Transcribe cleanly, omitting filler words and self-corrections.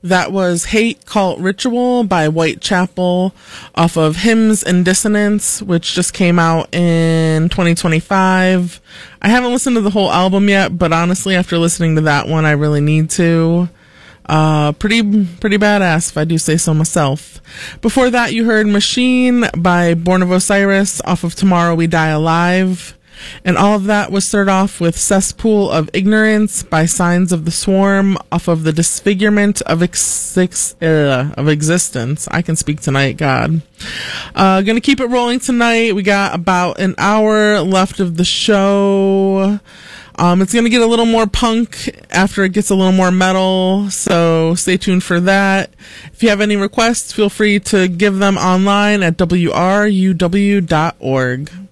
That was Hate Cult Ritual by Whitechapel off of Hymns and Dissonance, which just came out in 2025. I haven't listened to the whole album yet, but honestly, after listening to that one, I really need to. Pretty badass, if I do say so myself. Before that, you heard Machine by Born of Osiris off of Tomorrow We Die Alive. And all of that was started off with Cesspool of Ignorance by Signs of the Swarm off of The Disfigurement of Existence. I can speak tonight, God. Gonna keep it rolling tonight. We got about an hour left of the show. It's gonna get a little more punk after it gets a little more metal, so stay tuned for that. If you have any requests, feel free to give them online at wruw.org.